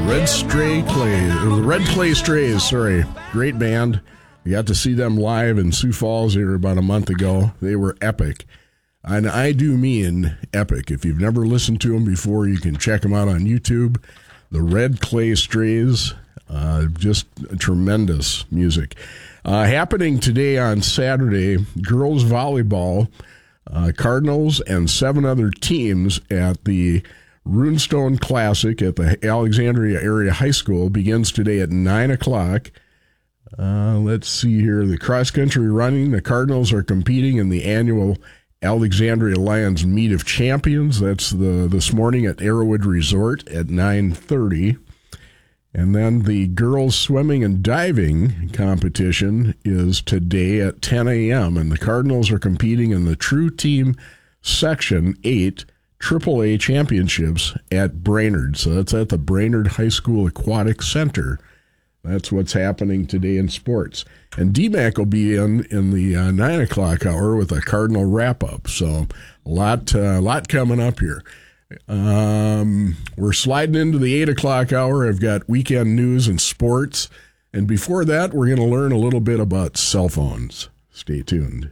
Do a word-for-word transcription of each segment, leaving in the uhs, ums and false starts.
Red Stray Clay, the Red Clay Strays, sorry. Great band. I got to see them live in Sioux Falls here about a month ago. They were epic. And I do mean epic. If you've never listened to them before, you can check them out on YouTube. The Red Clay Strays, uh, just tremendous music. Uh, happening today on Saturday, girls volleyball, uh, Cardinals and seven other teams at the Runestone Classic at the Alexandria Area High School begins today at nine o'clock. Uh, let's see here. The cross-country running, the Cardinals are competing in the annual Alexandria Lions Meet of Champions. That's the this morning at Arrowwood Resort at nine thirty. And then the girls swimming and diving competition is today at ten a.m. And the Cardinals are competing in the True Team Section eight triple A Championships at Brainerd. So that's at the Brainerd High School Aquatic Center. That's what's happening today in sports. And D MAC will be in in the uh, nine o'clock hour with a Cardinal wrap-up. So a lot, uh, lot coming up here. Um, we're sliding into the eight o'clock hour. I've got weekend news and sports. And before that, we're going to learn a little bit about cell phones. Stay tuned.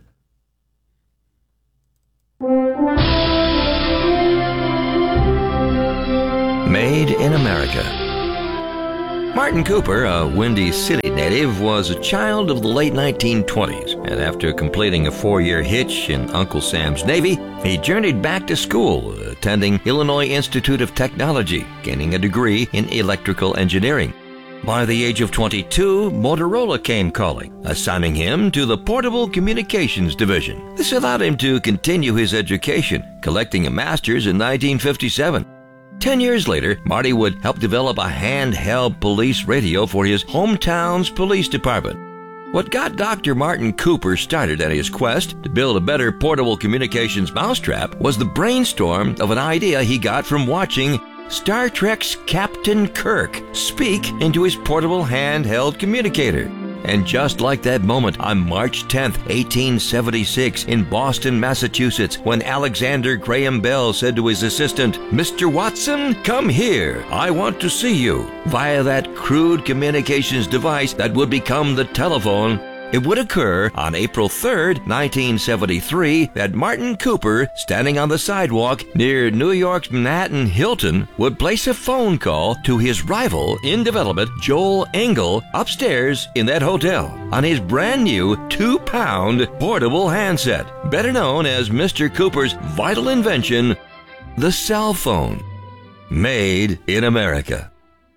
Made in America. Martin Cooper, a Windy City native, was a child of the late nineteen twenties, and after completing a four-year hitch in Uncle Sam's Navy, he journeyed back to school, attending Illinois Institute of Technology, gaining a degree in electrical engineering. By the age of twenty-two, Motorola came calling, assigning him to the Portable Communications Division. This allowed him to continue his education, collecting a master's in nineteen fifty-seven. Ten years later, Marty would help develop a handheld police radio for his hometown's police department. What got Doctor Martin Cooper started at his quest to build a better portable communications mousetrap was the brainstorm of an idea he got from watching Star Trek's Captain Kirk speak into his portable handheld communicator. And just like that moment on March tenth, eighteen seventy-six in Boston, Massachusetts, when Alexander Graham Bell said to his assistant, "Mister Watson, come here. I want to see you," via that crude communications device that would become the telephone. It would occur on April third, nineteen seventy-three, that Martin Cooper, standing on the sidewalk near New York's Manhattan Hilton, would place a phone call to his rival in development, Joel Engel, upstairs in that hotel on his brand new two-pound portable handset, better known as Mister Cooper's vital invention, the cell phone. Made in America.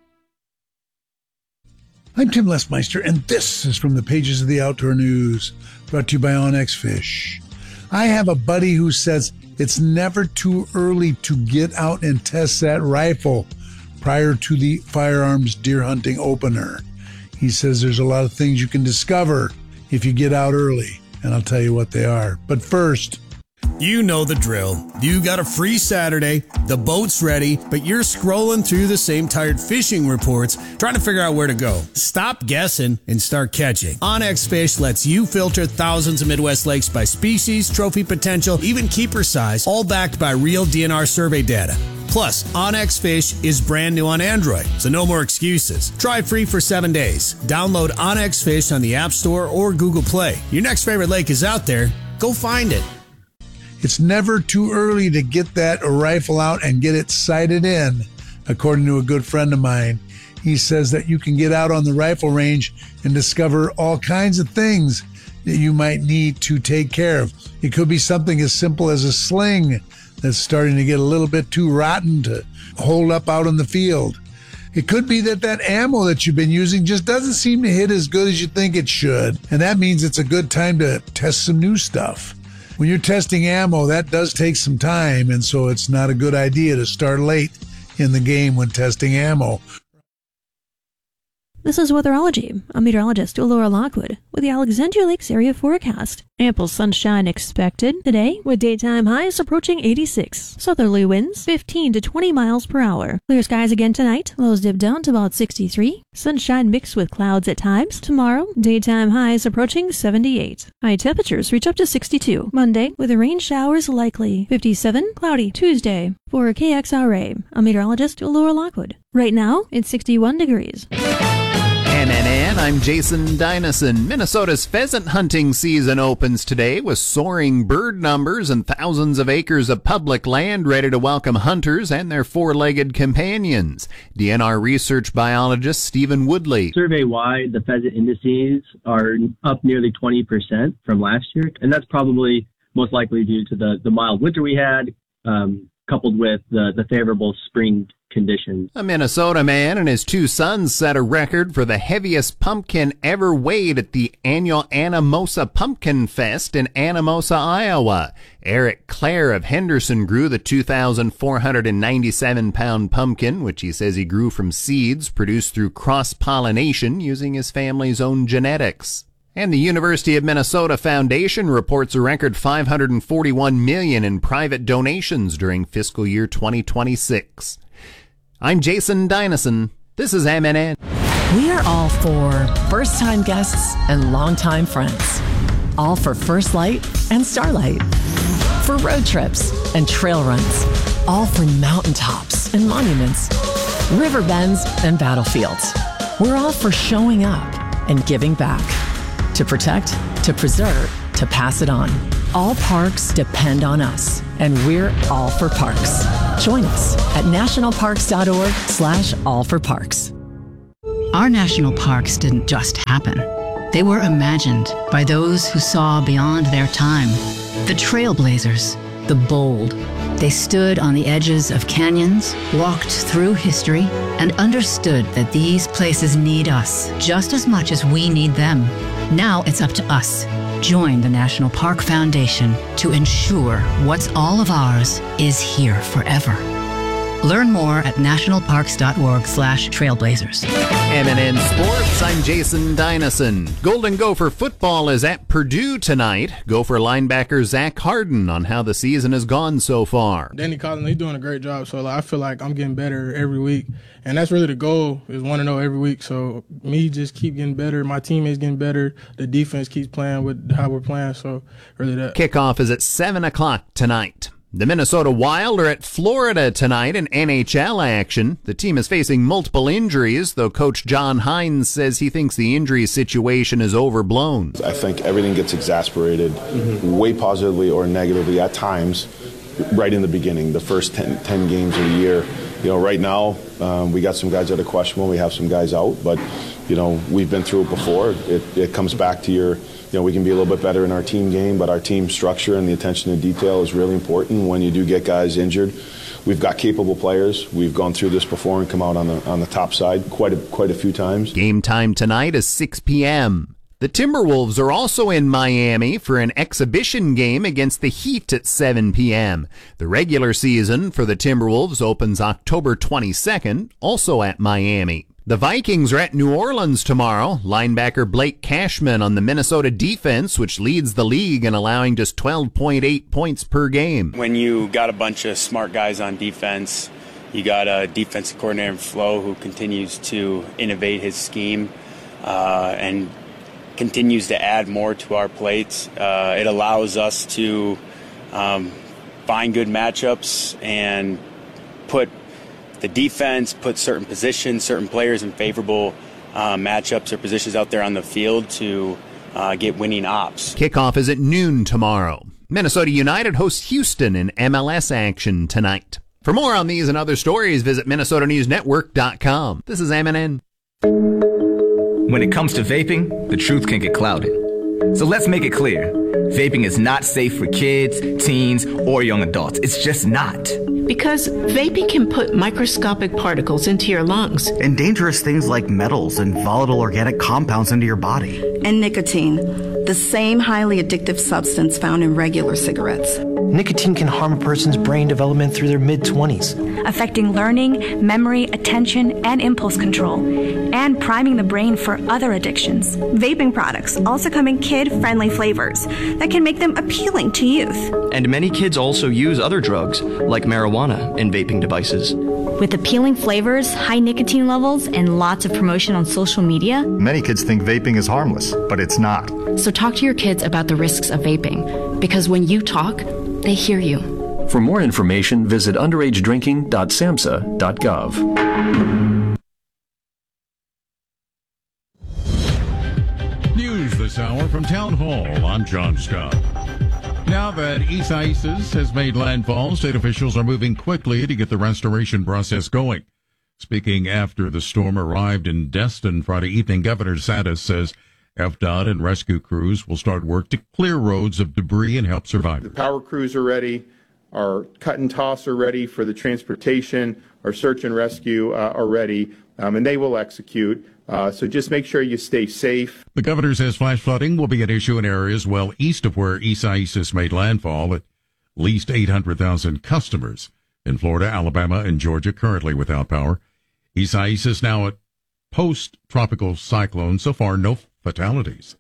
I'm Tim Lesmeister, and this is from the pages of the Outdoor News, brought to you by Onyx Fish. I have a buddy who says it's never too early to get out and test that rifle prior to the firearms deer hunting opener. He says there's a lot of things you can discover if you get out early, and I'll tell you what they are. But first... You know the drill. You got a free Saturday, the boat's ready, but you're scrolling through the same tired fishing reports trying to figure out where to go. Stop guessing and start catching. Onyx Fish lets you filter thousands of Midwest lakes by species, trophy potential, even keeper size, all backed by real D N R survey data. Plus, Onyx Fish is brand new on Android, so no more excuses. Try free for seven days. Download Onyx Fish on the App Store or Google Play. Your next favorite lake is out there. Go find it. It's never too early to get that rifle out and get it sighted in, according to a good friend of mine. He says that you can get out on the rifle range and discover all kinds of things that you might need to take care of. It could be something as simple as a sling that's starting to get a little bit too rotten to hold up out in the field. It could be that that ammo that you've been using just doesn't seem to hit as good as you think it should, and that means it's a good time to test some new stuff. When you're testing ammo, that does take some time, and so it's not a good idea to start late in the game when testing ammo. This is Weatherology. I'm meteorologist Laura Lockwood with the Alexandria Lakes area forecast. Ample sunshine expected today with daytime highs approaching eighty-six. Southerly winds fifteen to twenty miles per hour. Clear skies again tonight. Lows dip down to about sixty-three. Sunshine mixed with clouds at times. Tomorrow, daytime highs approaching seventy-eight. High temperatures reach up to sixty-two. Monday, with rain showers likely. fifty-seven, cloudy. Tuesday. For K X R A, I'm meteorologist Laura Lockwood. Right now, it's sixty-one degrees. M N N, I'm Jason Dynison. Minnesota's pheasant hunting season opens today with soaring bird numbers and thousands of acres of public land ready to welcome hunters and their four-legged companions. D N R research biologist Stephen Woodley. Survey-wide, the pheasant indices are up nearly twenty percent from last year, and that's probably most likely due to the, the mild winter we had, um, coupled with the, the favorable spring conditions. A Minnesota man and his two sons set a record for the heaviest pumpkin ever weighed at the annual Anamosa Pumpkin Fest in Anamosa, Iowa. Eric Clare of Henderson grew the two thousand four hundred ninety-seven pound pumpkin, which he says he grew from seeds produced through cross-pollination using his family's own genetics. And the University of Minnesota Foundation reports a record five hundred forty-one million dollars in private donations during fiscal year twenty twenty-six. I'm Jason Dynison. This is M N N. We are all for first-time guests and longtime friends. All for First Light and Starlight. For road trips and trail runs. All for mountaintops and monuments. River bends and battlefields. We're all for showing up and giving back. To protect, to preserve, to pass it on. All parks depend on us, and we're all for parks. Join us at nationalparks.org slash all for parks. Our national parks didn't just happen. They were imagined by those who saw beyond their time. The trailblazers, the bold. They stood on the edges of canyons, walked through history, and understood that these places need us just as much as we need them. Now it's up to us. Join the National Park Foundation to ensure what's all of ours is here forever. Learn more at nationalparks.org slash trailblazers. M N N Sports, I'm Jason Dynison. Golden Gopher football is at Purdue tonight. Gopher linebacker Zach Harden on how the season has gone so far. Danny Collins, he's doing a great job, so like, I feel like I'm getting better every week. And that's really the goal, is one and oh every week. So me just keep getting better. My teammates getting better. The defense keeps playing with how we're playing, so really that. Kickoff is at seven o'clock tonight. The Minnesota Wild are at Florida tonight in N H L action. The team is facing multiple injuries, though Coach John Hines says he thinks the injury situation is overblown. I think everything gets exasperated mm-hmm. way positively or negatively at times right in the beginning, the first ten, ten games of the year. You know, right now, um, we got some guys that are questionable. We have some guys out, but, you know, we've been through it before. It, it comes back to your, you know, we can be a little bit better in our team game, but our team structure and the attention to detail is really important when you do get guys injured. We've got capable players. We've gone through this before and come out on the on the top side quite a, quite a few times. Game time tonight is six p.m. The Timberwolves are also in Miami for an exhibition game against the Heat at seven p.m. The regular season for the Timberwolves opens October twenty-second, also at Miami. The Vikings are at New Orleans tomorrow. Linebacker Blake Cashman on the Minnesota defense, which leads the league in allowing just twelve point eight points per game. When you got a bunch of smart guys on defense, you got a defensive coordinator in Flo who continues to innovate his scheme uh, and continues to add more to our plates. Uh, it allows us to um, find good matchups and put the defense, put certain positions, certain players in favorable uh, matchups or positions out there on the field to uh, get winning ops. Kickoff is at noon tomorrow. Minnesota United hosts Houston in M L S action tonight. For more on these and other stories, visit minnesota news network dot com. This is M N N. When it comes to vaping, the truth can get clouded. So let's make it clear. Vaping is not safe for kids, teens, or young adults. It's just not. Because vaping can put microscopic particles into your lungs. And dangerous things like metals and volatile organic compounds into your body. And nicotine, the same highly addictive substance found in regular cigarettes. nicotine can harm a person's brain development through their mid-twenties, affecting learning, memory, attention, and impulse control, and priming the brain for other addictions. Vaping products also come in kid-friendly flavors that can make them appealing to youth. And many kids also use other drugs, like marijuana, in vaping devices. With appealing flavors, high nicotine levels, and lots of promotion on social media, many kids think vaping is harmless, but it's not. So talk to your kids about the risks of vaping, because when you talk, they hear you. For more information, visit underage drinking dot samhsa dot gov. News this hour from Town Hall. I'm John Scott. Now that Isaias has made landfall, state officials are moving quickly to get the restoration process going. Speaking after the storm arrived in Destin Friday evening, Governor DeSantis says F D O T and rescue crews will start work to clear roads of debris and help survivors. The power crews are ready. Our cut and toss are ready for the transportation. Our search and rescue uh, are ready, um, and they will execute. Uh, so just make sure you stay safe. The governor says flash flooding will be an issue in areas well east of where Isaias made landfall. At least eight hundred thousand customers in Florida, Alabama, and Georgia currently without power. Isaias now at post-tropical cyclone. So far, no fatalities.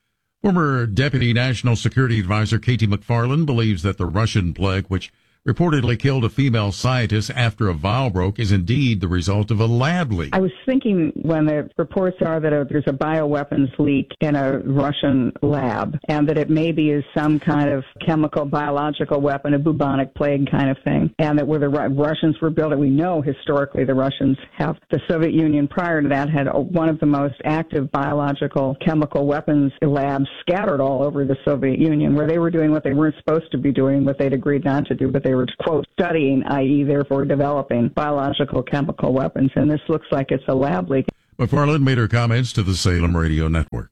Former Deputy National Security Advisor Katie McFarland believes that the Russian plague, which reportedly killed a female scientist after a vial broke, is indeed the result of a lab leak. I was thinking when the reports are that a, there's a bioweapons leak in a Russian lab, and that it maybe is some kind of chemical, biological weapon, a bubonic plague kind of thing, and that where the Ru- Russians were building, we know historically the Russians have, the Soviet Union prior to that had one of the most active biological chemical weapons labs scattered all over the Soviet Union, where they were doing what they weren't supposed to be doing, what they'd agreed not to do, but they They were, quote, studying, that is therefore developing biological chemical weapons, and this looks like it's a lab leak. McFarland made her comments to the Salem Radio Network.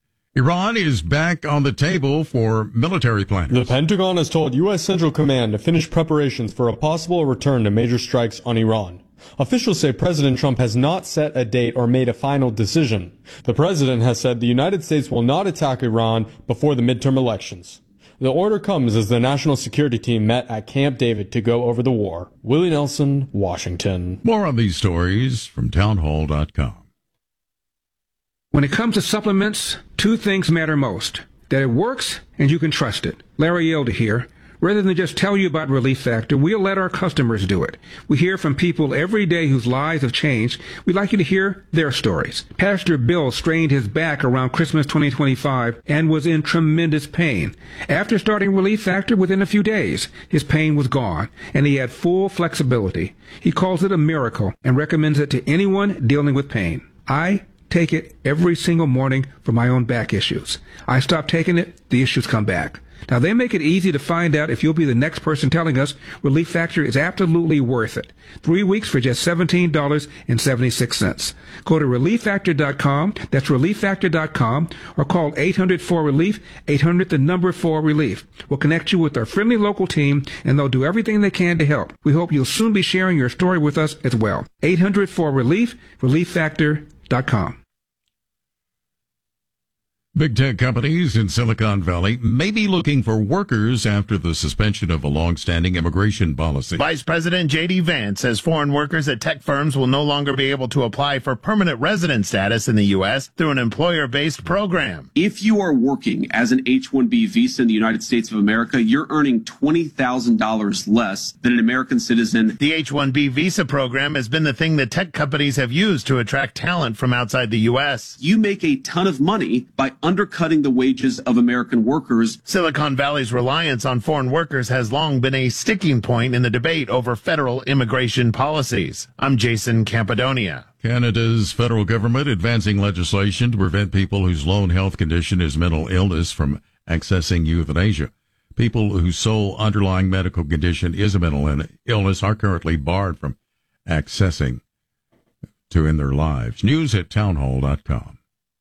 Iran is back on the table for military planners. The Pentagon has told U S Central Command to finish preparations for a possible return to major strikes on Iran. Officials say President Trump has not set a date or made a final decision. The president has said the United States will not attack Iran before the midterm elections. The order comes as the National Security Team met at Camp David to go over the war. Willie Nelson, Washington. More on these stories from townhall dot com. When it comes to supplements, two things matter most. That it works and you can trust it. Larry Yelda here. Rather than just tell you about Relief Factor, we'll let our customers do it. We hear from people every day whose lives have changed. We'd like you to hear their stories. Pastor Bill strained his back around Christmas twenty twenty-five and was in tremendous pain. After starting Relief Factor, within a few days, his pain was gone, and he had full flexibility. He calls it a miracle and recommends it to anyone dealing with pain. I take it every single morning for my own back issues. I stop taking it, the issues come back. Now, they make it easy to find out if you'll be the next person telling us Relief Factor is absolutely worth it. Three weeks for just seventeen dollars and seventy-six cents. Go to relief factor dot com, that's relief factor dot com, or call eight hundred four relief, eight hundred the number four relief. We'll connect you with our friendly local team, and they'll do everything they can to help. We hope you'll soon be sharing your story with us as well. eight hundred four relief, relief factor dot com. Big tech companies in Silicon Valley may be looking for workers after the suspension of a long-standing immigration policy. Vice President J D Vance says foreign workers at tech firms will no longer be able to apply for permanent resident status in the U S through an employer-based program. If you are working as an H one B visa in the United States of America, you're earning twenty thousand dollars less than an American citizen. The H one B visa program has been the thing that tech companies have used to attract talent from outside the U S. You make a ton of money by undercutting the wages of American workers. Silicon Valley's reliance on foreign workers has long been a sticking point in the debate over federal immigration policies. I'm Jason Campadonia. Canada's federal government advancing legislation to prevent people whose lone health condition is mental illness from accessing euthanasia. People whose sole underlying medical condition is a mental illness are currently barred from accessing to end their lives. News at townhall dot com.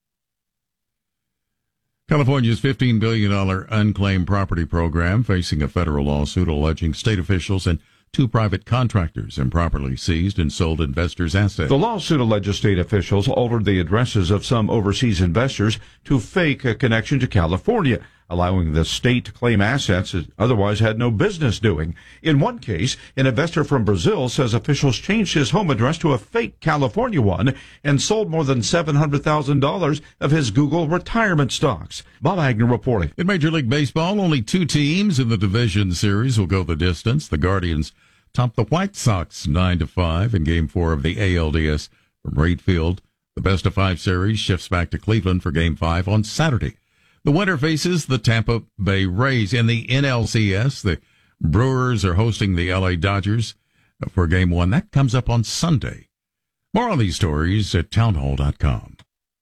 California's fifteen billion dollars unclaimed property program facing a federal lawsuit alleging state officials and two private contractors improperly seized and sold investors' assets. The lawsuit alleges state officials altered the addresses of some overseas investors to fake a connection to California, allowing the state to claim assets it otherwise had no business doing. In one case, an investor from Brazil says officials changed his home address to a fake California one and sold more than seven hundred thousand dollars of his Google retirement stocks. Bob Agnew reporting. In Major League Baseball, only two teams in the division series will go the distance. The Guardians top the White Sox nine to five in Game four of the A L D S from Wright Field. The best of five series shifts back to Cleveland for Game five on Saturday. The winner faces the Tampa Bay Rays. In the N L C S, the Brewers are hosting the L A Dodgers for Game one. That comes up on Sunday. More on these stories at townhall dot com.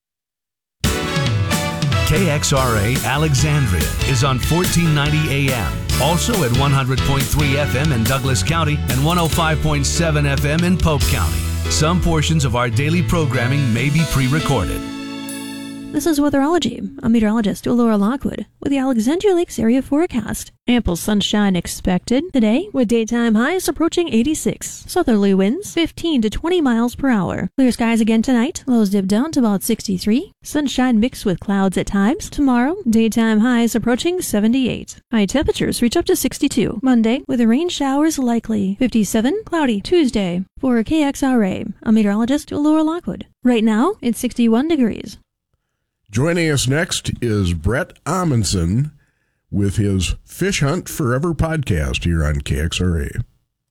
K X R A Alexandria is on fourteen ninety A M. Also at one hundred point three F M in Douglas County and one oh five point seven F M in Pope County. Some portions of our daily programming may be pre-recorded. This is Weatherology. I'm meteorologist Laura Lockwood with the Alexandria Lakes area forecast. Ample sunshine expected today with daytime highs approaching eighty-six. Southerly winds fifteen to twenty miles per hour. Clear skies again tonight. Lows dip down to about sixty-three. Sunshine mixed with clouds at times. Tomorrow, daytime highs approaching seventy-eight. High temperatures reach up to sixty-two. Monday, with rain showers likely. fifty-seven, cloudy. Tuesday. For K X R A, I'm meteorologist Laura Lockwood. Right now, it's sixty-one degrees. Joining us next is Brett Amundsen with his Fish Hunt Forever podcast here on K X R A.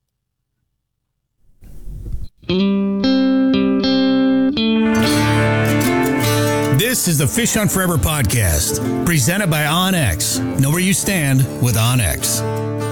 This is the Fish Hunt Forever podcast, presented by OnX. Know where you stand with OnX.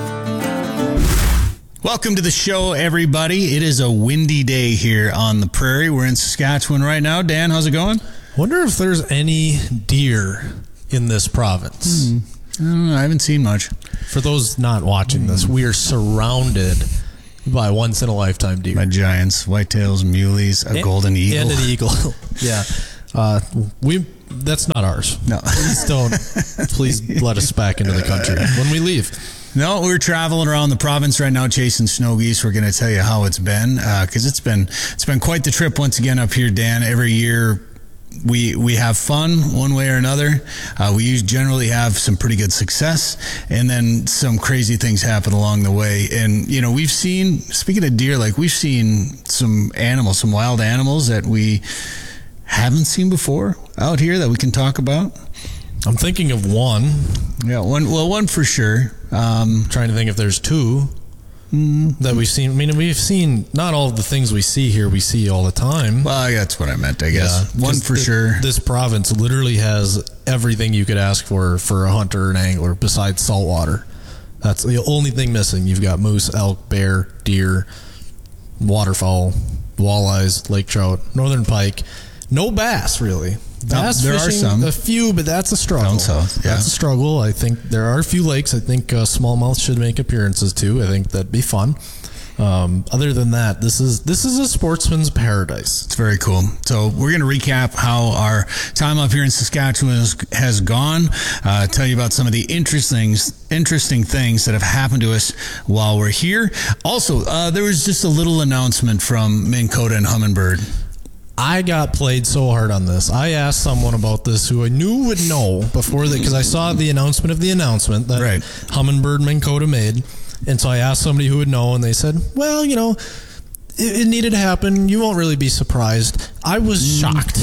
Welcome to the show, everybody. It is a windy day here on the prairie. We're in Saskatchewan right now. Dan, how's it going? Wonder if there's any deer in this province. Hmm. I don't know. I haven't seen much. For those not watching mm. this, we are surrounded by once-in-a-lifetime deer. By giants, whitetails, muleys, a and, golden eagle. And an eagle. Yeah. Uh, we that's not ours. No. Please don't. Please let us back into the country when we leave. No, we're traveling around the province right now chasing snow geese. We're going to tell you how it's been because uh, it's been it's been quite the trip once again up here, Dan. Every year we we have fun one way or another. Uh, we generally have some pretty good success, and then some crazy things happen along the way. And you know, we've seen, speaking of deer, like we've seen some animals, some wild animals that we haven't seen before out here that we can talk about. I'm thinking of one. Yeah, one. Well, one for sure. Um, trying to think if there's two mm, that we've seen. I mean, we've seen not all of the things we see here. We see all the time. Well, that's what I meant. I guess yeah, one for the, sure. This province literally has everything you could ask for for a hunter or an angler besides saltwater. That's the only thing missing. You've got moose, elk, bear, deer, waterfowl, walleyes, lake trout, northern pike. No bass, really. Bass no, there fishing, are some. a few, but that's a struggle. Down south, yeah. That's a struggle. I think there are a few lakes. I think uh, smallmouth should make appearances too. I think that'd be fun. Um, other than that, this is this is a sportsman's paradise. It's very cool. So we're going to recap how our time up here in Saskatchewan has, has gone. Uh, tell you about some of the interesting interesting things that have happened to us while we're here. Also, uh, there was just a little announcement from Minn Kota and Humminbird. I got played so hard on this. I asked someone about this who I knew would know before that, because I saw the announcement of the announcement that right. Humminbird Minn Kota made. And so I asked somebody who would know, and they said, well, you know, it, it needed to happen. You won't really be surprised. I was mm. shocked.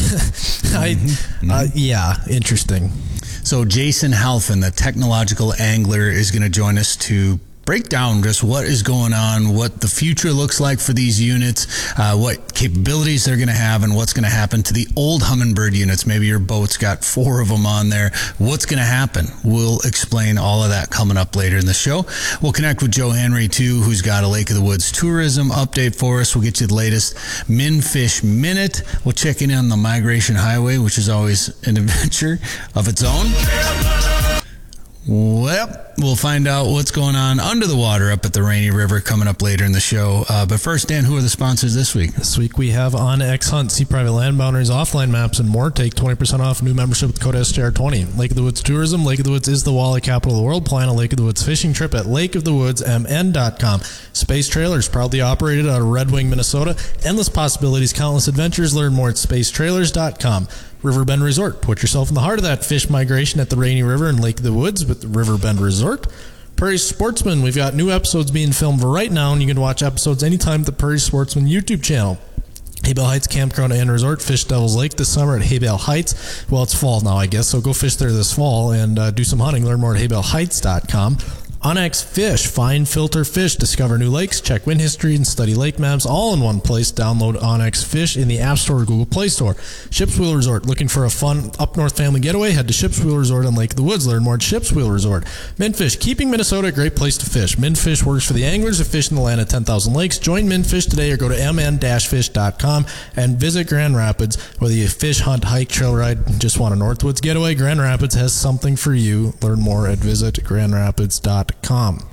I, mm-hmm. uh, yeah, interesting. So Jason Halfin, the technological angler, is going to join us to break down just what is going on, what the future looks like for these units, uh, what capabilities they're going to have, and what's going to happen to the old Humminbird units. Maybe your boat's got four of them on there. What's going to happen? We'll explain all of that coming up later in the show. We'll connect with Joe Henry, too, who's got a Lake of the Woods tourism update for us. We'll get you the latest Minfish Minute. We'll check in on the Migration Highway, which is always an adventure of its own. Well, we'll find out what's going on under the water up at the Rainy River coming up later in the show. Uh, but first, Dan, who are the sponsors this week? This week we have OnX Hunt. See private land boundaries, offline maps, and more. Take twenty percent off new membership with code S J R twenty. Lake of the Woods Tourism. Lake of the Woods is the walleye capital of the world. Plan a Lake of the Woods fishing trip at lake of the woods m n dot com. Space Trailers, proudly operated out of Red Wing, Minnesota. Endless possibilities, countless adventures. Learn more at space trailers dot com. Riverbend Resort. Put yourself in the heart of that fish migration at the Rainy River and Lake of the Woods with the Riverbend Resort. Prairie Sportsman. We've got new episodes being filmed right now, and you can watch episodes anytime at the Prairie Sportsman YouTube channel. Haybale Heights Campground and Resort. Fish Devil's Lake this summer at Haybale Heights. Well, it's fall now, I guess, so go fish there this fall and uh, do some hunting. Learn more at haybale heights dot com. OnX Fish. Find, filter fish. Discover new lakes. Check wind history and study lake maps all in one place. Download OnX Fish in the App Store or Google Play Store. Ship's Wheel Resort. Looking for a fun up north family getaway? Head to Ship's Wheel Resort on Lake of the Woods. Learn more at Ship's Wheel Resort. Minfish. Keeping Minnesota a great place to fish. Minfish works for the anglers who fish in the land of ten thousand lakes. Join Minfish today or go to m n dash fish dot com and visit Grand Rapids. Whether you fish, hunt, hike, trail ride, just want a Northwoods getaway, Grand Rapids has something for you. Learn more at visit grand rapids dot com.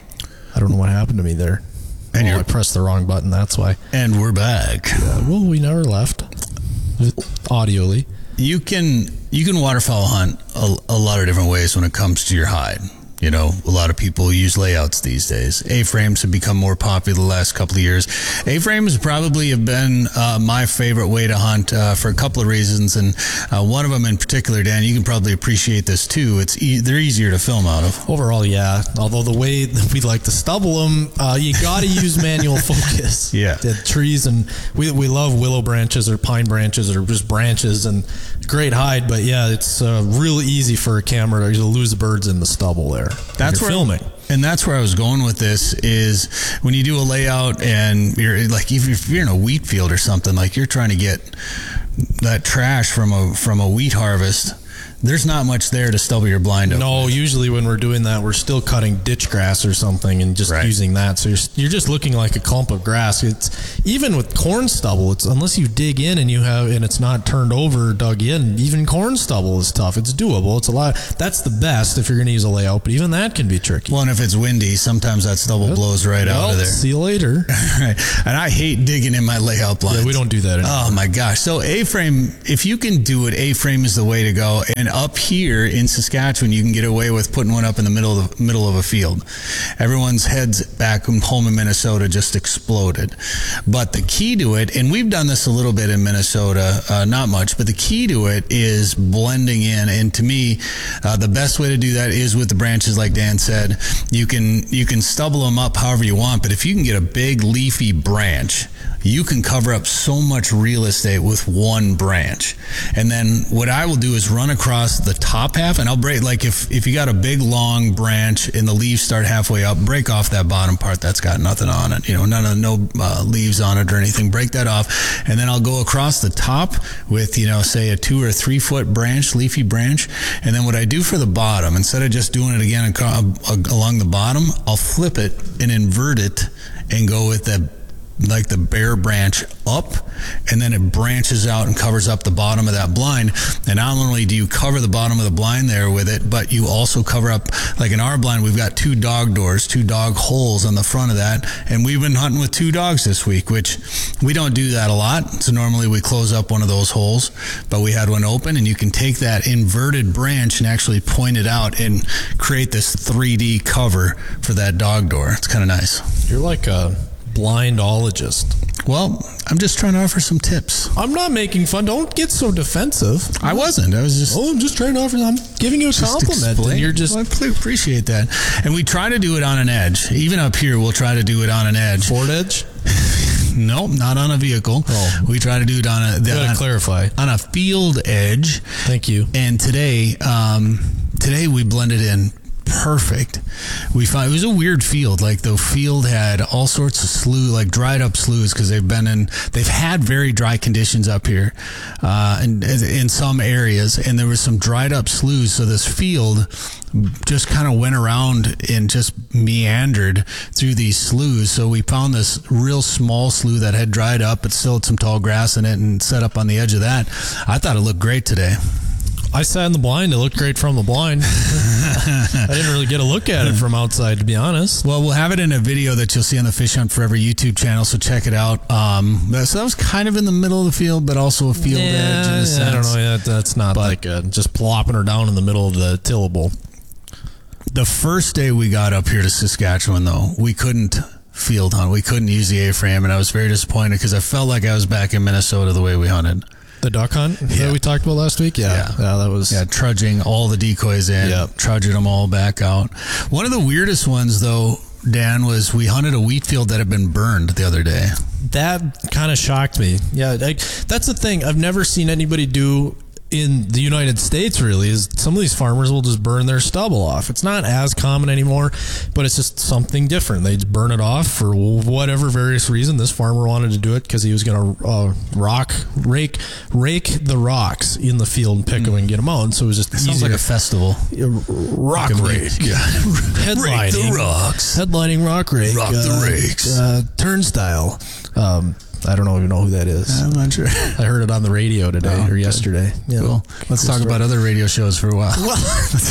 I don't know what happened to me there. And oh, I pressed the wrong button, that's why. And we're back. Yeah, well, we never left. Audially. You can you can waterfowl hunt a, a lot of different ways when it comes to your hide. You know, a lot of people use layouts these days. A-frames have become more popular the last couple of years. A-frames probably have been uh, my favorite way to hunt uh, for a couple of reasons, and uh, one of them in particular, Dan, you can probably appreciate this too. It's e- they're easier to film out of. Overall, yeah. Although the way that we like to stubble them, uh, you got to use manual focus. Yeah. The trees, and we we love willow branches or pine branches or just branches, and great hide, but yeah, it's uh, real easy for a camera to lose the birds in the stubble there. That's where filming. And that's where I was going with this is when you do a layout and you're like, if you're in a wheat field or something, like you're trying to get that trash from a from a wheat harvest, there's not much there to stubble your blind over. No, usually when we're doing that, we're still cutting ditch grass or something and just right. using that. So you're, you're just looking like a clump of grass. It's even with corn stubble. It's unless you dig in and you have and it's not turned over or dug in. Even corn stubble is tough. It's doable. It's a lot. That's the best if you're going to use a layout, but even that can be tricky. Well, and if it's windy, sometimes that stubble yep. blows right well, out of there. See you later. Right. And I hate digging in my layout blinds. Yeah, we don't do that anymore. Oh my gosh. So A-frame, if you can do it, A-frame is the way to go. And up here in Saskatchewan, you can get away with putting one up in the middle of the middle of a field. Everyone's heads back home in Minnesota just exploded. But the key to it, and we've done this a little bit in Minnesota, uh, not much, but the key to it is blending in. And to me, uh, the best way to do that is with the branches, like Dan said. You can you can stubble them up however you want, but if you can get a big leafy branch, you can cover up so much real estate with one branch. And then what I will do is run across the top half, and I'll break, like if, if you got a big long branch and the leaves start halfway up, break off that bottom part that's got nothing on it, you know, none of no uh, leaves on it or anything, break that off. And then I'll go across the top with, you know, say a two or three foot branch, leafy branch. And then what I do for the bottom, instead of just doing it again along the bottom, I'll flip it and invert it and go with that, like the bare branch up, and then it branches out and covers up the bottom of that blind. And not only do you cover the bottom of the blind there with it, but you also cover up, like in our blind, we've got two dog doors, two dog holes on the front of that. And we've been hunting with two dogs this week, which we don't do that a lot. So normally we close up one of those holes, but we had one open, and you can take that inverted branch and actually point it out and create this three D cover for that dog door. It's kind of nice. You're like a blindologist. Well, I'm just trying to offer some tips. I'm not making fun. Don't get so defensive. I wasn't. I was just... Oh, I'm just trying to offer... I'm giving you a compliment. And you're just... Well, I appreciate that. And we try to do it on an edge. Even up here, we'll try to do it on an edge. Ford edge? Nope, not on a vehicle. Oh. We try to do it on a... You gotta on, clarify. On a field edge. Thank you. And today, um, today we blended in perfect. We found it was a weird field. Like the field had all sorts of slough, like dried up sloughs, because they've been in, they've had very dry conditions up here, uh, in, in some areas, and there was some dried up sloughs. So this field just kind of went around and just meandered through these sloughs. So we found this real small slough that had dried up, but still had some tall grass in it, and set up on the edge of that. I thought it looked great today. I sat in the blind. It looked great from the blind. I didn't really get a look at it from outside, to be honest. Well, we'll have it in a video that you'll see on the Fish Hunt Forever YouTube channel, so check it out. Um, so that was kind of in the middle of the field, but also a field yeah, edge in a sense. I don't know. Yeah, that's not but, like a, just plopping her down in the middle of the tillable. The first day we got up here to Saskatchewan, though, we couldn't field hunt. We couldn't use the A-frame, and I was very disappointed because I felt like I was back in Minnesota the way we hunted. The duck hunt yeah. that we talked about last week? Yeah. yeah. Yeah, that was... Yeah, trudging all the decoys in, yep. trudging them all back out. One of the weirdest ones, though, Dan, was we hunted a wheat field that had been burned the other day. That kind of shocked me. Yeah, I, that's the thing. I've never seen anybody do in the United States, really, is some of these farmers will just burn their stubble off. It's not as common anymore, but it's just something different. They just burn it off for whatever various reason. This farmer wanted to do it because he was going to uh, rock, rake, rake the rocks in the field and pick mm. them and get them out. And so it was just it sounds like a festival. Rock like rake. Yeah. Headlining. Rake the rocks. Headlining rock rake. Rock uh, the rakes. Uh, turnstile. Um, I don't even know who that is. I'm not sure. I heard it on the radio today oh, or okay. yesterday. Yeah. Cool. Let's cool talk story. about other radio shows for a while. Well,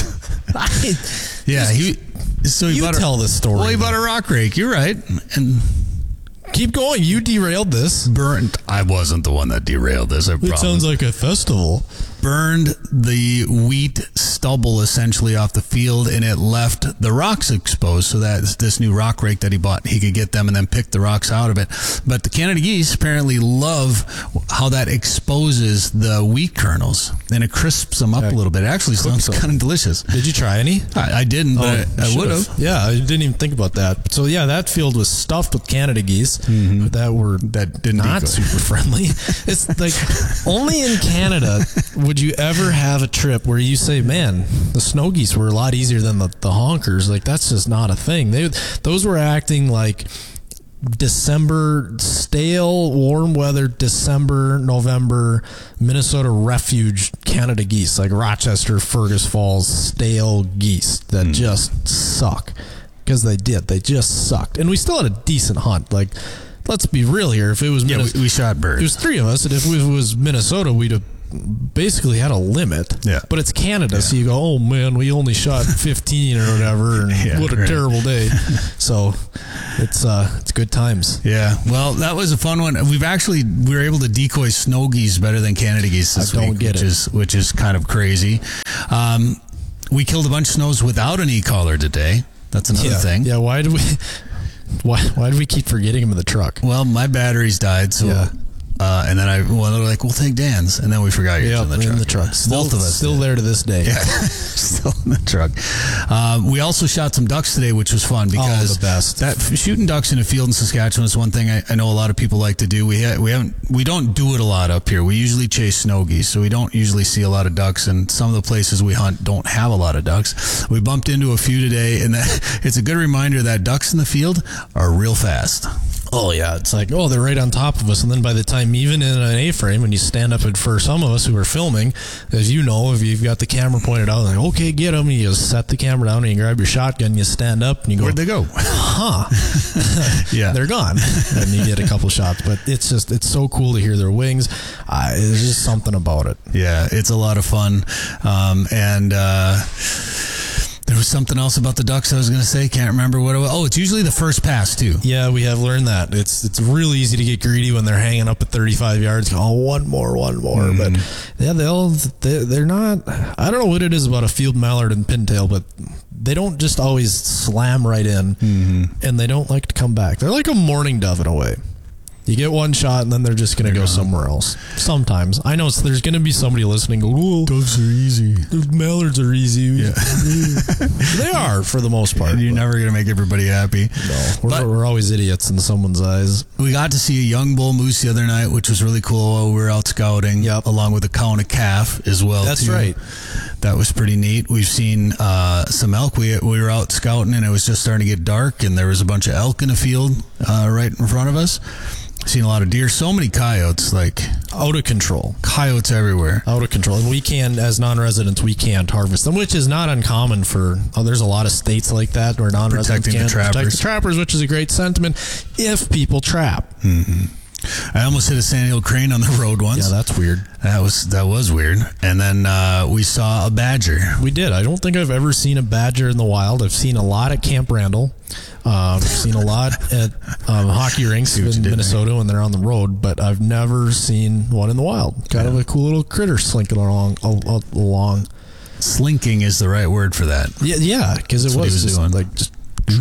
I, yeah, he. So he you bought tell a, the story. Well, he bought a rock rake. You're right. And keep going. You derailed this. Burnt. I wasn't the one that derailed this. I it promise. Sounds like a festival. Burned the wheat stubble essentially off the field, and it left the rocks exposed. So that this new rock rake that he bought, he could get them and then pick the rocks out of it. But the Canada geese apparently love how that exposes the wheat kernels, and it crisps them up yeah, a little bit. It actually sounds kind of delicious. Did you try any? I, I didn't, but oh, I, I would have. Yeah, I didn't even think about that. So yeah, that field was stuffed with Canada geese mm-hmm. that were that did not super friendly. It's like only in Canada would you ever have a trip where you say, man, the snow geese were a lot easier than the, the honkers? Like, that's just not a thing. They Those were acting like December, stale, warm weather, December, November, Minnesota refuge Canada geese, like Rochester, Fergus Falls, stale geese that mm. just suck. Because they did. They just sucked. And we still had a decent hunt. Like, let's be real here. If it was yeah, Minnesota, we, we shot birds. It was three of us, and if it was Minnesota, we'd have basically had a limit. Yeah. But it's Canada, yeah. so you go, oh man, we only shot fifteen or whatever, and yeah, what a right. terrible day. So it's uh it's good times. Yeah. Well, that was a fun one. We've actually we were able to decoy snow geese better than Canada geese this I don't week, get which it. is which is kind of crazy. Um, we killed a bunch of snows without an e-collar today. That's another yeah. thing. Yeah. Why do we? Why why do we keep forgetting them in the truck? Well, my batteries died, so. Yeah. Uh, and then I, well, they're like, we'll take Dan's. And then we forgot yours yep, in the truck. in the truck. Still, Both of us. Still did. there to this day. Yeah. Still in the truck. Uh, we also shot some ducks today, which was fun because oh, the best. that shooting ducks in a field in Saskatchewan is one thing I, I know a lot of people like to do. We ha- we haven't, we don't do it a lot up here. We usually chase snow geese, so we don't usually see a lot of ducks. And some of the places we hunt don't have a lot of ducks. We bumped into a few today, and that, it's a good reminder that ducks in the field are real fast. Oh, yeah. It's like, oh, they're right on top of us. And then by the time, even in an A-frame, when you stand up, and for some of us who are filming, as you know, if you've got the camera pointed out, like, okay, get them. And you just set the camera down and you grab your shotgun, and you stand up and you go, where'd they go? Huh. Yeah. They're gone. And you get a couple shots. But it's just, it's so cool to hear their wings. Uh, there's just something about it. Yeah, it's a lot of fun. Um, and, uh, there was something else about the ducks I was going to say. Can't remember what it was. Oh, it's usually the first pass, too. Yeah, we have learned that. It's it's really easy to get greedy when they're hanging up at thirty-five yards. Oh, one more, one more. Mm. But yeah, they'll, they're, they're not, I don't know what it is about a field mallard and pintail, but they don't just always slam right in, mm-hmm. and they don't like to come back. They're like a mourning dove in a way. You get one shot, and then they're just going to go gone. somewhere else. Sometimes. I know there's going to be somebody listening go, whoa, doves are easy. Mallards are easy. Yeah. They are, for the most part. And you're never going to make everybody happy. No. We're, but we're always idiots in someone's eyes. We got to see a young bull moose the other night, which was really cool while we were out scouting, yep. along with a cow and a calf as well. That's too. right. That was pretty neat. We've seen uh, some elk. We we were out scouting, and it was just starting to get dark, and there was a bunch of elk in the field uh, right in front of us. Seen a lot of deer, so many coyotes, like out of control. Coyotes everywhere, out of control. And we can, as non-residents, we can't harvest them, which is not uncommon for. Oh, there's a lot of states like that where non-residents protecting can't the trappers. protect the trappers, which is a great sentiment if people trap. Mm-hmm. I almost hit a sandhill crane on the road once. Yeah, that's weird. That was that was weird. And then uh, we saw a badger. We did. I don't think I've ever seen a badger in the wild. I've seen a lot at Camp Randall. Um, I've seen a lot at um, hockey rinks in Minnesota when they're on the road, but I've never seen one in the wild. Kind yeah. of a cool little critter slinking along. along. Slinking is the right word for that. Yeah, yeah, because it was, was just doing. like just.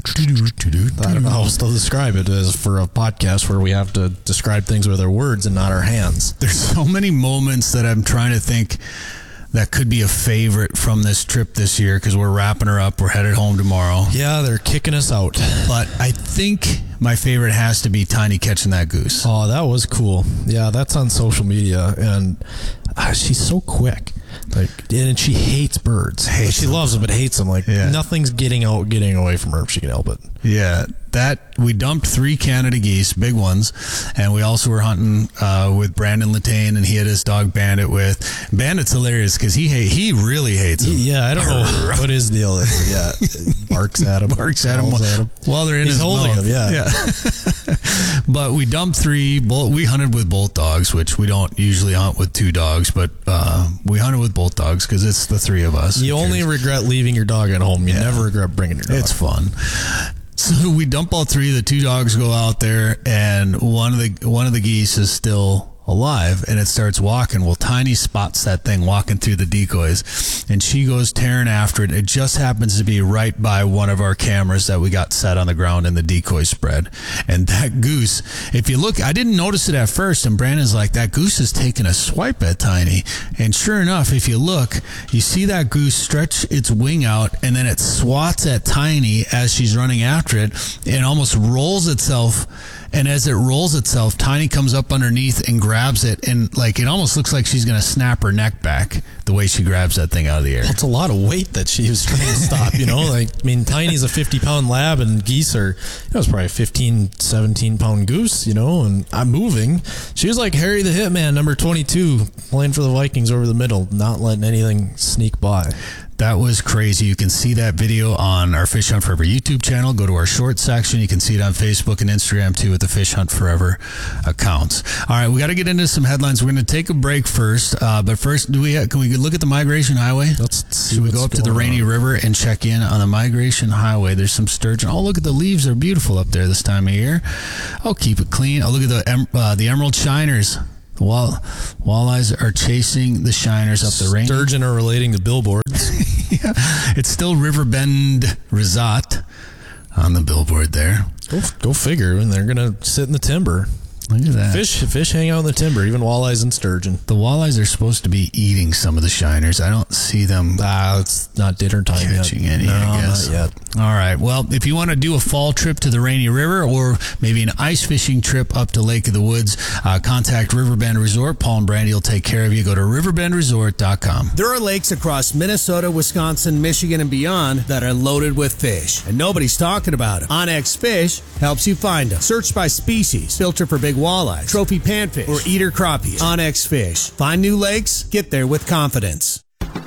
I don't know how else to describe it as for a podcast where we have to describe things with our words and not our hands. There's so many moments that I'm trying to think that could be a favorite from this trip this year because we're wrapping her up. We're headed home tomorrow. Yeah, they're kicking us out. But I think my favorite has to be Tiny catching that goose. Oh, that was cool. Yeah, that's on social media, and uh, she's so quick. Like, and she hates birds. Hates she them. loves them, but hates them. Like, yeah. nothing's getting out, getting away from her if she can help it. Yeah, that we dumped three Canada geese, big ones, and we also were hunting uh, with Brandon Latane, and he had his dog Bandit with. Bandit's hilarious because he hate, he really hates them. Yeah, I don't know what his deal is. Yeah, barks at him, barks at him, at him. while they're in He's his holding mouth. him. Yeah, yeah. But we dumped three. Both, we hunted with both dogs, which we don't usually hunt with two dogs, but uh, we hunted with both dogs because it's the three of us. You only regret leaving your dog at home. You yeah. never regret bringing your dog. It's fun. So we dump all three. The two dogs go out there, and one of the one of the geese is still alive, and it starts walking. Well, Tiny spots that thing walking through the decoys, and she goes tearing after it. It just happens to be right by one of our cameras that we got set on the ground in the decoy spread. And that goose, if you look, I didn't notice it at first, and Brandon's like, that goose is taking a swipe at Tiny. And sure enough, if you look, you see that goose stretch its wing out, and then it swats at Tiny as she's running after it, and almost rolls itself. And as it rolls itself, Tiny comes up underneath and grabs it, and like it almost looks like she's going to snap her neck back the way she grabs that thing out of the air. Well, it's a lot of weight that she was trying to stop, you know? Like, I mean, Tiny's a fifty-pound lab, and geese are, you know, it's probably a fifteen, seventeen-pound goose, you know, and I'm moving. She was like Harry the Hitman, number twenty-two, playing for the Vikings over the middle, not letting anything sneak by. That was crazy. You can see that video on our Fish Hunt Forever YouTube channel. Go to our short section. You can see it on Facebook and Instagram too with the Fish Hunt Forever accounts. All right, we got to get into some headlines. We're going to take a break first, uh, but first, do we have, can we look at the Migration Highway? Let's see. Should we go up to the Rainy on. River and check in on the Migration Highway? There's some sturgeon. Oh, look at the leaves; they're beautiful up there this time of year. I'll keep it clean. Oh, look at the uh, the emerald shiners. The wall, walleyes are chasing the shiners up the range. Sturgeon are relating to billboards. Yeah. It's still Riverbend Resort on the billboard there. Go, go figure. And they're going to sit in the timber. Look at that. Fish fish hang out in the timber, even walleyes and sturgeon. The walleyes are supposed to be eating some of the shiners. I don't see them ah, it's not dinner time catching yet. any, no, I guess. Not yet. All right. Well, if you want to do a fall trip to the Rainy River or maybe an ice fishing trip up to Lake of the Woods, uh, contact Riverbend Resort. Paul and Brandy will take care of you. Go to riverbend resort dot com. There are lakes across Minnesota, Wisconsin, Michigan, and beyond that are loaded with fish, and nobody's talking about them. Onyx Fish helps you find them. Search by species, filter for big walleyes, trophy panfish, or eater crappies. Onyx Fish. Find new lakes, get there with confidence.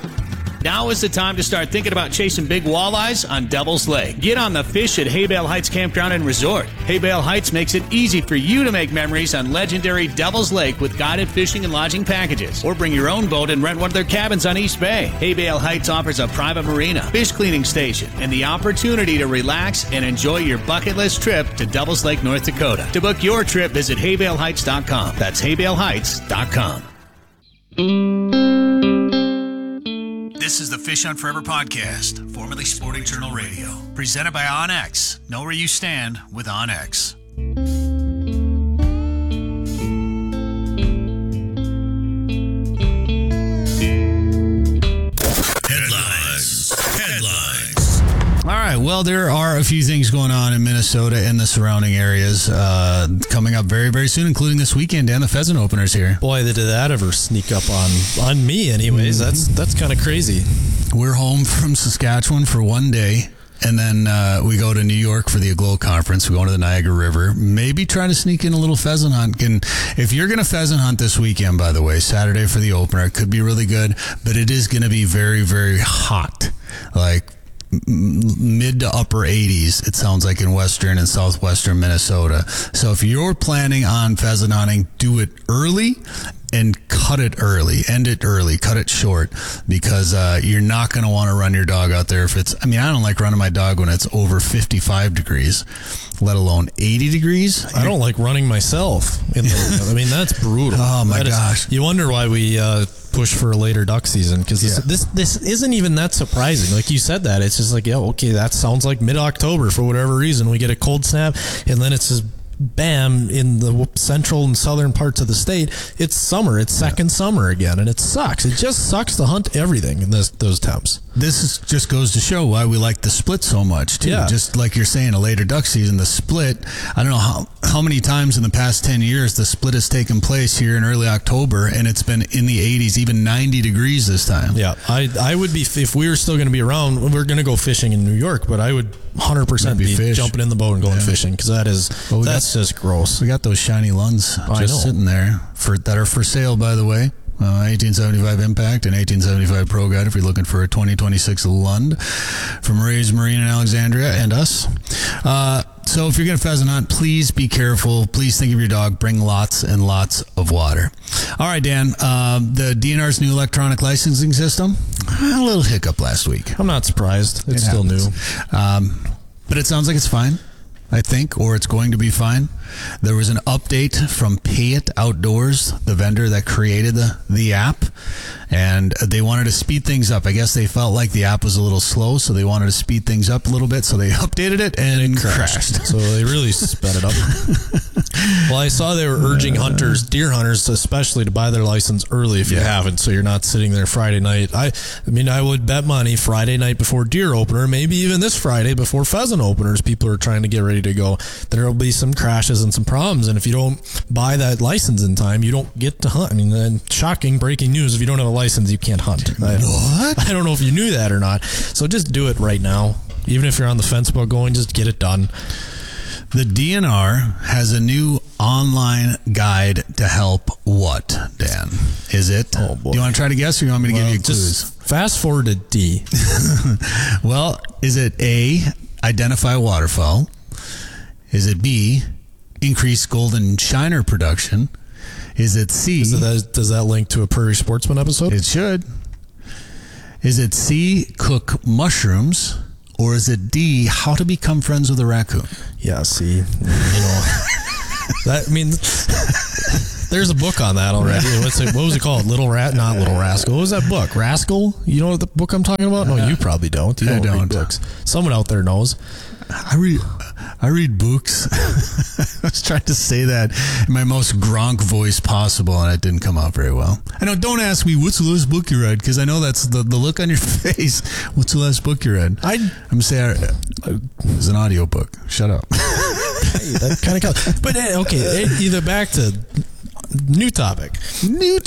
Now is the time to start thinking about chasing big walleyes on Devil's Lake. Get on the fish at Haybale Heights Campground and Resort. Haybale Heights makes it easy for you to make memories on legendary Devil's Lake with guided fishing and lodging packages. Or bring your own boat and rent one of their cabins on East Bay. Haybale Heights offers a private marina, fish cleaning station, and the opportunity to relax and enjoy your bucket list trip to Devil's Lake, North Dakota. To book your trip, visit haybale heights dot com. That's haybale heights dot com. This is the Fish Hunt Forever podcast, formerly Sporting Journal Radio, presented by OnX. Know where you stand with OnX. Headlines. Headlines. All right. Well, there are a few things going on in Minnesota and the surrounding areas uh, coming up very, very soon, including this weekend and the pheasant openers here. Boy, did that ever sneak up on on me anyways. Mm-hmm. That's that's kind of crazy. We're home from Saskatchewan for one day, and then uh, we go to New York for the Aglow Conference. We go to the Niagara River. Maybe try to sneak in a little pheasant hunt. And if you're going to pheasant hunt this weekend, by the way, Saturday for the opener, it could be really good, but it is going to be very, very hot. Like mid to upper eighties, it sounds like, in western and southwestern Minnesota. So if you're planning on pheasant hunting, do it early and cut it early, end it early, cut it short, because uh, you're not going to want to run your dog out there if it's, I mean, I don't like running my dog when it's over fifty-five degrees, let alone eighty degrees. I don't like running myself. In the, I mean, that's brutal. Oh my that gosh. Is, you wonder why we uh, push for a later duck season, because this, Yeah. this this isn't even that surprising. Like you said that, it's just like, yeah, okay, that sounds like mid-October for whatever reason. We get a cold snap, and then it's just bam, in the central and southern parts of the state, it's summer. It's second yeah. summer again, and it sucks. It just sucks to hunt everything in this, those temps. This is, just goes to show why we like the split so much, too. Yeah. Just like you're saying, a later duck season, the split, I don't know how, how many times in the past ten years the split has taken place here in early October, and it's been in the eighties, even ninety degrees this time. Yeah, I I would be, if we were still going to be around, we're going to go fishing in New York, but I would one hundred percent be, be jumping in the boat and going yeah. fishing, because that is, well, that's got, just gross. We got those shiny Lunds just sitting there for that are for sale, by the way. Uh, eighteen seventy-five Impact and eighteen seventy-five Pro Guide if you're looking for a twenty twenty-six Lund from Ray's Marine in Alexandria and us. Uh, so if you're going to pheasant hunt, please be careful. Please think of your dog. Bring lots and lots of water. All right, Dan, uh, the D N R's new electronic licensing system, a little hiccup last week. I'm not surprised. It's it still happens. new. Um, but it sounds like it's fine, I think, or it's going to be fine. There was an update from Pay It Outdoors, the vendor that created the, the app, and they wanted to speed things up. I guess they felt like the app was a little slow, so they wanted to speed things up a little bit, so they updated it and it crashed. crashed. So they really sped it up. Well, I saw they were urging hunters, deer hunters especially, to buy their license early if you yeah. haven't, so you're not sitting there Friday night. I, I mean, I would bet money Friday night before deer opener, maybe even this Friday before pheasant openers, people are trying to get ready to go. There will be some crashes and some problems, and if you don't buy that license in time, you don't get to hunt. I mean, then shocking breaking news, if you don't have a license, you can't hunt. I, what? I don't know if you knew that or not. So just do it right now. Even if you're on the fence about going, just get it done. The D N R has a new online guide to help what, Dan? Is it? Oh, boy. Do you want to try to guess, or you want me to well, give you clues? Just fast forward to D. Well, is it A, identify waterfowl? Is it B, increase golden shiner production? Is it C? Is it that, does that link to a Prairie Sportsman episode? It should. Is it C, cook mushrooms? Or is it D, how to become friends with a raccoon? Yeah, see, you know, that, I mean, there's a book on that already. What's it, what was it called? Little Rat, not Little Rascal. What was that book? Rascal? You know the book I'm talking about? No, you probably don't. You don't, I don't. read books. Someone out there knows. I read, I read books. I was trying to say that in my most Gronk voice possible, and it didn't come out very well. I know, don't ask me, what's the last book you read? Because I know that's the, the look on your face. What's the last book you read? I, I'm going to say uh, it's an audio book. Shut up. Hey, that kind of counts. But, okay, either back to new topic. New